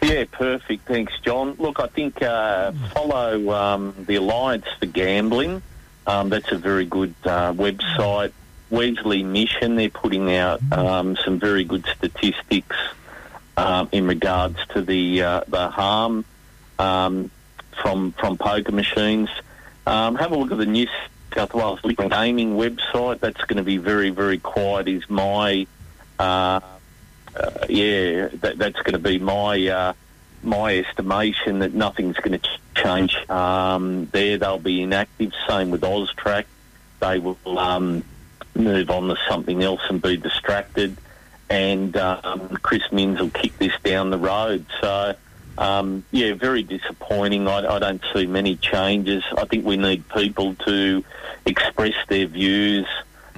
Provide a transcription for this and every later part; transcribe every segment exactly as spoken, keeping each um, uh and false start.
Yeah, perfect. Thanks, John. Look, I think uh, follow um, the Alliance for Gambling. Um, that's a very good uh, website. Wesley Mission, they're putting out um, some very good statistics um, in regards to the uh, the harm um, from from poker machines. Um, have a look at the New South Wales Gaming website. That's going to be very, very quiet, is my... Uh, Uh, yeah, that, that's going to be my uh, my estimation that nothing's going to ch- change um, there. They'll be inactive. Same with Austrac. They will um, move on to something else and be distracted. And um, Chris Minns will kick this down the road. So, um, yeah, very disappointing. I, I don't see many changes. I think we need people to express their views.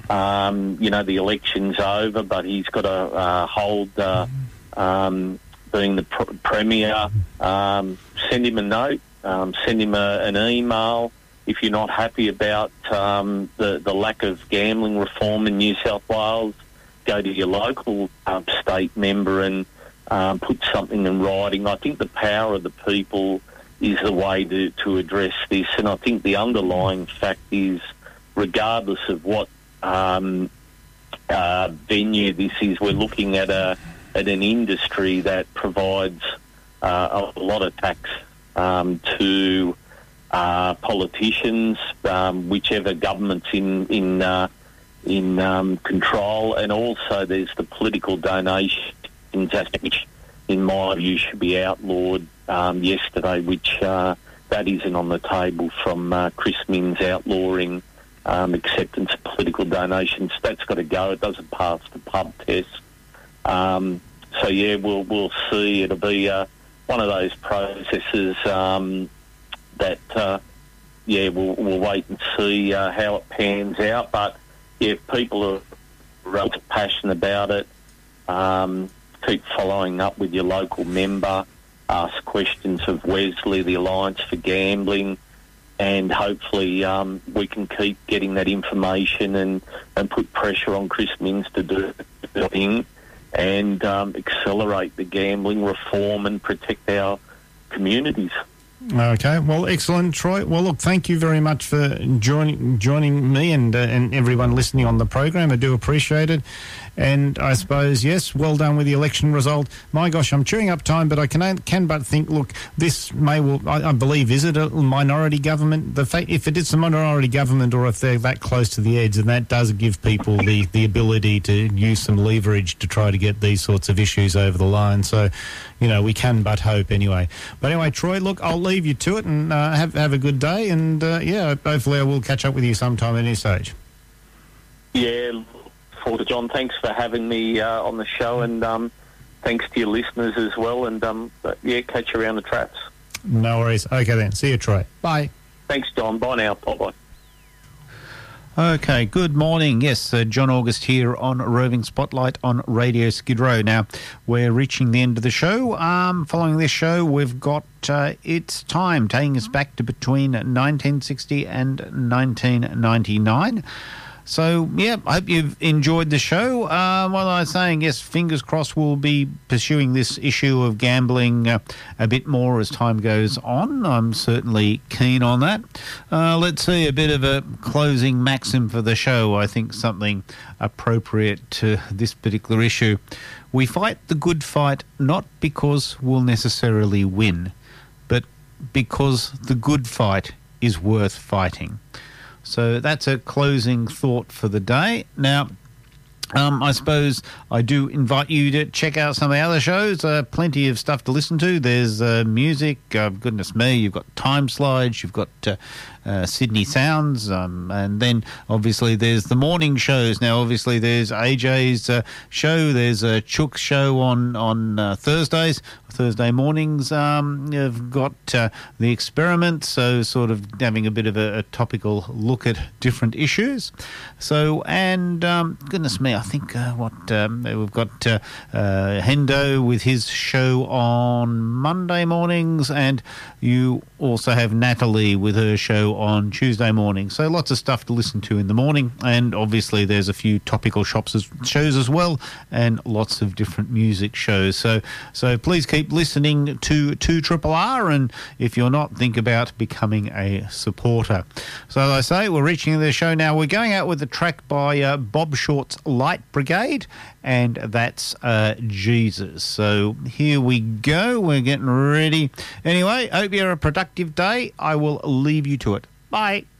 Um, you know, the election's over, but he's got to uh, hold uh, um, being the pr- Premier. Um, send him a note, um, send him a, an email. If you're not happy about um, the, the lack of gambling reform in New South Wales, go to your local um, state member and um, put something in writing. I think the power of the people is the way to, to address this, and I think the underlying fact is, regardless of what Um, uh, venue this is, we're looking at a at an industry that provides uh, a lot of tax um, to uh, politicians, um, whichever government's in in uh, in um, control, and also there's the political donations aspect, which, in my view, should be outlawed um, yesterday, which uh, that isn't on the table from uh, Chris Minns outlawing Um, acceptance of political donations. That's got to go. It doesn't pass the pub test. Um, so yeah, we'll we'll see. It'll be uh, one of those processes um, that uh, yeah, we'll we'll wait and see uh, how it pans out. But yeah, if people are really passionate about it, um, keep following up with your local member. Ask questions of Wesley, the Alliance for Gambling. And hopefully um, we can keep getting that information and, and put pressure on Chris Minns to do the thing and um, accelerate the gambling reform and protect our communities. Okay, well, excellent, Troy. Well, look, thank you very much for joining joining me and uh, and everyone listening on the program. I do appreciate it. And I suppose, yes, well done with the election result. My gosh, I'm chewing up time, but I can can but think, look, this may well, I, I believe, is it a minority government? The fact, if it is a minority government or if they're that close to the edge, then that does give people the, the ability to use some leverage to try to get these sorts of issues over the line. So, you know, we can but hope anyway. But anyway, Troy, look, I'll leave you to it and uh, have, have a good day. And, uh, yeah, hopefully I will catch up with you sometime at any stage. Yeah, John, thanks for having me uh, on the show, and um, thanks to your listeners as well. And um, yeah, catch you around the traps. No worries. Okay then. See you, Troy. Bye. Thanks, John. Bye now. Bye-bye. Okay, good morning. Yes, uh, John August here on Roving Spotlight on Radio Skid Row. Now, we're reaching the end of the show. Um, following this show, we've got uh, It's Time, taking us back to between nineteen sixty and nineteen ninety-nine. So, yeah, I hope you've enjoyed the show. Uh, what I was saying, yes, fingers crossed we'll be pursuing this issue of gambling uh, a bit more as time goes on. I'm certainly keen on that. Uh, let's see, a bit of a closing maxim for the show. I think something appropriate to this particular issue. We fight the good fight not because we'll necessarily win, but because the good fight is worth fighting. So that's a closing thought for the day. Now, um, I suppose I do invite you to check out some of the other shows. Uh, plenty of stuff to listen to. There's uh, music. Uh, goodness me, you've got Time Slides. You've got uh, uh, Sydney Sounds. Um, and then, obviously, there's the morning shows. Now, obviously, there's A J's uh, show. There's a Chook's show on, on uh, Thursdays. Thursday mornings. Um, you've got uh, The Experiment, so sort of having a bit of a, a topical look at different issues. So, and um, goodness me, I think uh, what um, we've got uh, uh, Hendo with his show on Monday mornings, and you also have Natalie with her show on Tuesday morning. So lots of stuff to listen to in the morning, and obviously there's a few topical shops as, shows as well, and lots of different music shows. So so please keep listening to two Triple R, and if you're not, think about becoming a supporter. So as I say, we're reaching the show now. We're going out with a track by uh, Bob Short's Light Brigade, and that's uh, Jesus. So here we go. We're getting ready. Anyway, hope you have a productive day. I will leave you to it. Bye.